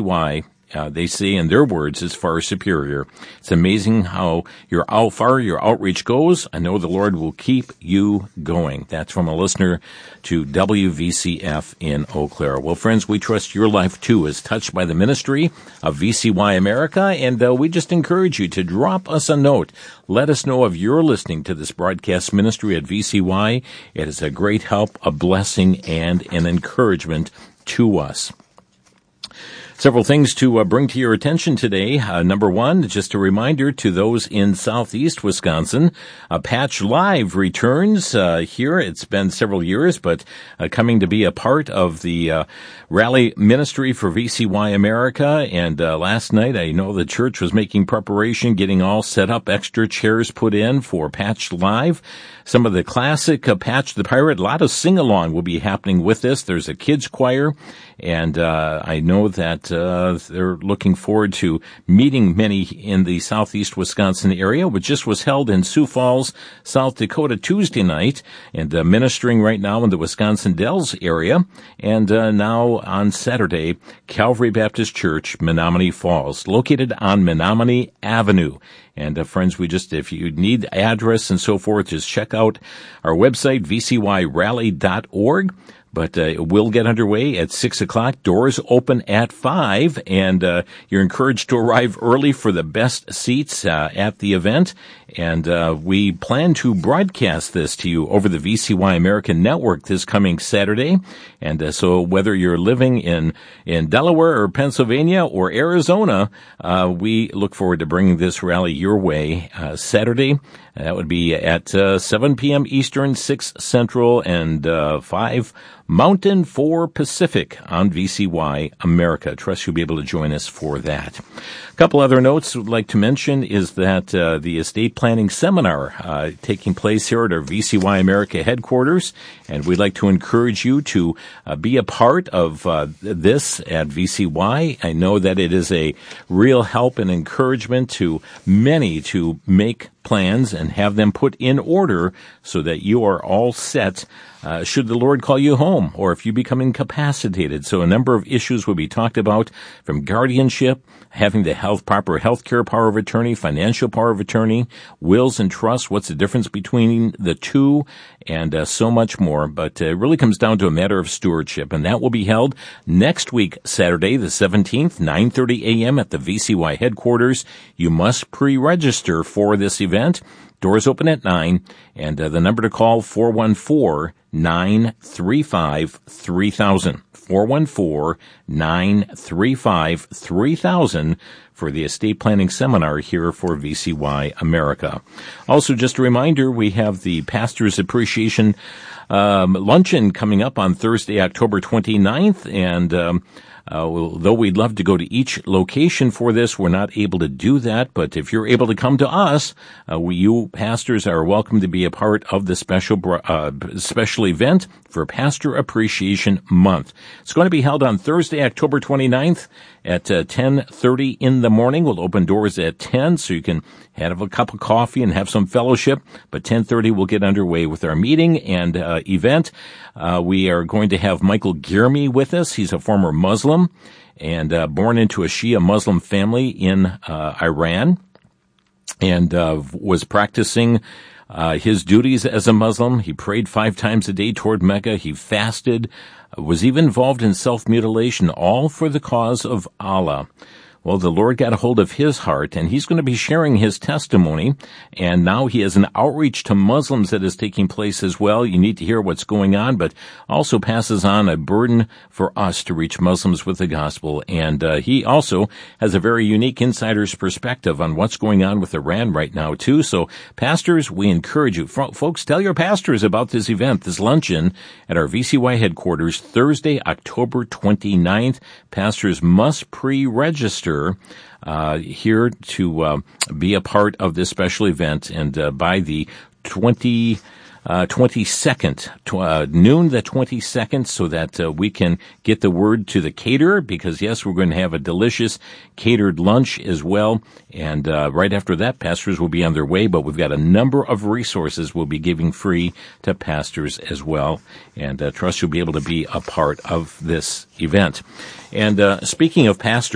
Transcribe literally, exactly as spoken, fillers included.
Y, Uh, they say in their words, is far superior. It's amazing how your how far your outreach goes. I know the Lord will keep you going. That's from a listener to W V C F in Eau Claire. Well, friends, we trust your life, too, is touched by the ministry of V C Y America, and uh, we just encourage you to drop us a note. Let us know if you're listening to this broadcast ministry at V C Y. It is a great help, a blessing, and an encouragement to us. Several things to uh, bring to your attention today. Uh, number one, just a reminder to those in southeast Wisconsin, uh, Patch Live returns uh, here. It's been several years, but uh, coming to be a part of the uh, rally ministry for V C Y America. And uh, last night, I know the church was making preparation, getting all set up, extra chairs put in for Patch Live. Some of the classic uh, Patch the Pirate, a lot of sing-along will be happening with this. There's a kids choir, and uh, I know that uh, they're looking forward to meeting many in the southeast Wisconsin area, which just was held in Sioux Falls, South Dakota Tuesday night, and uh, ministering right now in the Wisconsin Dells area, and uh, now on Saturday, Calvary Baptist Church, Menominee Falls, located on Menominee Avenue. And, uh, friends, we just, if you need address and so forth, just check out our website, v c y rally dot org. But uh, it will get underway at six o'clock. Doors open at five, and uh, you're encouraged to arrive early for the best seats uh, at the event. And uh, we plan to broadcast this to you over the V C Y American Network this coming Saturday. And uh, so whether you're living in, in Delaware or Pennsylvania or Arizona, uh, we look forward to bringing this rally your way uh, Saturday. That would be at uh, seven p.m. Eastern, six Central, and uh, five Mountain, four Pacific on V C Y America. Trust you'll be able to join us for that. A couple other notes I'd like to mention is that uh, the estate planning seminar uh, taking place here at our V C Y America headquarters, and we'd like to encourage you to uh, be a part of uh, this at V C Y. I know that it is a real help and encouragement to many to make plans and have them put in order so that you are all set uh, should the Lord call you home or if you become incapacitated. So a number of issues will be talked about, from guardianship, having the health proper health care power of attorney, financial power of attorney, wills and trusts, what's the difference between the two, and uh, so much more. But uh, it really comes down to a matter of stewardship, and that will be held next week, Saturday the seventeenth, nine thirty a.m. at the V C Y headquarters. You must pre-register for this event. Doors open at nine, and uh, the number to call, four one four, nine three five, three thousand. four one four, nine three five, three thousand for the estate planning seminar here for V C Y America. Also, just a reminder, we have the Pastor's Appreciation um, Luncheon coming up on Thursday, October twenty-ninth, and um, Uh, well, though we'd love to go to each location for this, we're not able to do that. But if you're able to come to us, uh, we, you pastors are welcome to be a part of the special uh, special event for Pastor Appreciation Month. It's going to be held on Thursday, October twenty-ninth at uh, ten thirty in the morning. We'll open doors at ten, so you can have a cup of coffee and have some fellowship. But ten thirty we'll get underway with our meeting and uh, event. Uh, we are going to have Michael Gierme with us. He's a former Muslim and uh, born into a Shia Muslim family in uh, Iran, and uh, was practicing uh, his duties as a Muslim. He prayed five times a day toward Mecca. He fasted, was even involved in self-mutilation, all for the cause of Allah. Well, the Lord got a hold of his heart, and he's going to be sharing his testimony, and now he has an outreach to Muslims that is taking place as well. You need to hear what's going on, but also passes on a burden for us to reach Muslims with the gospel. And uh, he also has a very unique insider's perspective on what's going on with Iran right now, too. So, pastors, we encourage you. F- folks, tell your pastors about this event, this luncheon at our V C Y headquarters, Thursday, October twenty-ninth. Pastors must pre-register Uh, here to uh, be a part of this special event, and uh, by the twenty, uh, twenty-second, tw- uh, noon the twenty-second, so that uh, we can get the word to the caterer, because, yes, we're going to have a delicious catered lunch as well. And uh, right after that, pastors will be on their way, but we've got a number of resources we'll be giving free to pastors as well. And uh, trust you'll be able to be a part of this event. And uh, speaking of pastors,